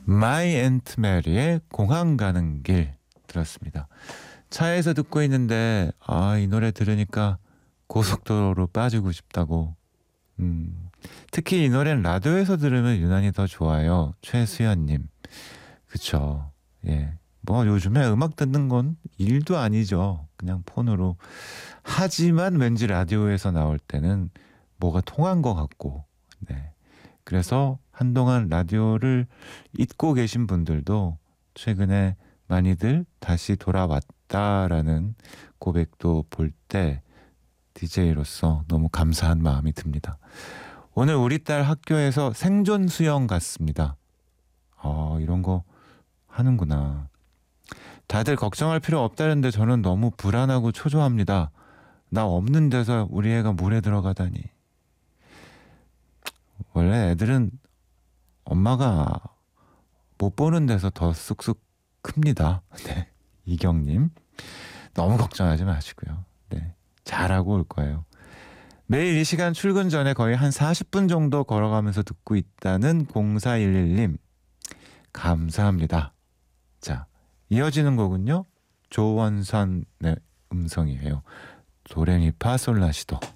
마이 앤트 메리의 공항 가는 길 들었습니다. 차에서 듣고 있는데 이 노래 들으니까 고속도로로 빠지고 싶다고. 특히 이 노래는 라디오에서 들으면 유난히 더 좋아요. 최수연님. 그쵸. 예. 뭐 요즘에 음악 듣는 건 일도 아니죠. 그냥 폰으로. 하지만 왠지 라디오에서 나올 때는 뭐가 통한 것 같고. 네. 그래서 한동안 라디오를 잊고 계신 분들도 최근에 많이들 다시 돌아왔다라는 고백도 볼 때 DJ로서 너무 감사한 마음이 듭니다. 오늘 우리 딸 학교에서 생존 수영 갔습니다. 이런 거 하는구나. 다들 걱정할 필요 없다는데 저는 너무 불안하고 초조합니다. 나 없는 데서 우리 애가 물에 들어가다니. 원래 애들은 엄마가 못 보는 데서 더 쑥쑥 큽니다. 네. 이경님. 너무 걱정하지 마시고요. 네. 잘하고 올 거예요. 매일 이 시간 출근 전에 거의 한 40분 정도 걸어가면서 듣고 있다는 0411님. 감사합니다. 자, 이어지는 곡은요. 조원선의 음성이에요. 도레미파솔라시도.